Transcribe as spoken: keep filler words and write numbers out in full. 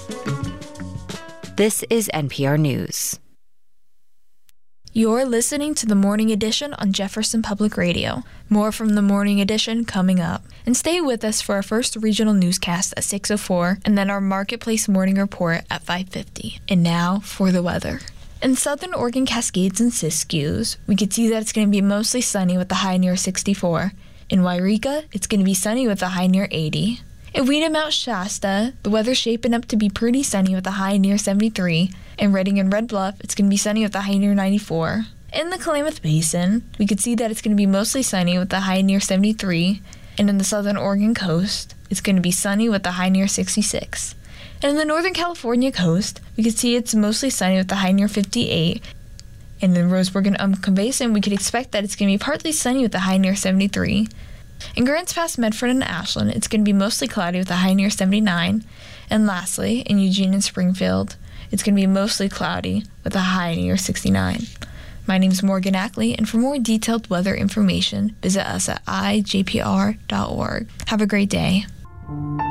This is N P R News. You're listening to the Morning Edition on Jefferson Public Radio. More from the Morning Edition coming up. And stay with us for our first regional newscast at six oh four and then our Marketplace Morning Report at five fifty. And now for the weather. In southern Oregon Cascades and Siskiyous, we can see that it's going to be mostly sunny with a high near sixty-four. In Wairika, it's going to be sunny with a high near eighty. In Weed Mount Shasta, the weather's shaping up to be pretty sunny with a high near seventy-three. In Redding and Red Bluff, it's going to be sunny with a high near ninety-four. In the Klamath Basin, we can see that it's going to be mostly sunny with a high near seventy-three. And in the southern Oregon coast, it's going to be sunny with a high near sixty-six. And in the northern California coast, we can see it's mostly sunny with a high near fifty-eight. In the Roseburg and Umpqua Basin, we could expect that it's going to be partly sunny with a high near seventy-three. In Grants Pass, Medford, and Ashland, it's going to be mostly cloudy with a high near seventy-nine. And lastly, in Eugene and Springfield, it's going to be mostly cloudy with a high near sixty-nine. My name is Morgan Ackley, and for more detailed weather information, visit us at I J P R dot org. Have a great day.